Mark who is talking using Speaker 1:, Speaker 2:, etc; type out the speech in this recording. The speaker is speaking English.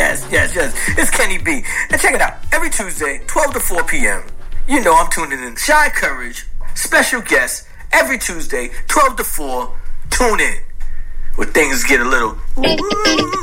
Speaker 1: Yes. It's Kenny B. And check it out. Every Tuesday, 12 to 4 p.m. You know I'm tuning in. Shy Courage, special guest, every Tuesday, 12 to 4. Tune in. Where things get a little...